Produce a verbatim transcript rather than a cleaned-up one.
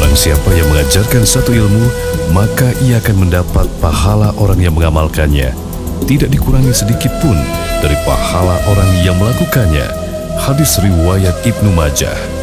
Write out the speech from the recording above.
Barang siapa yang mengajarkan satu ilmu, maka ia akan mendapat pahala orang yang mengamalkannya, tidak dikurangi sedikit pun dari pahala orang yang melakukannya. Hadis riwayat Ibnu Majah.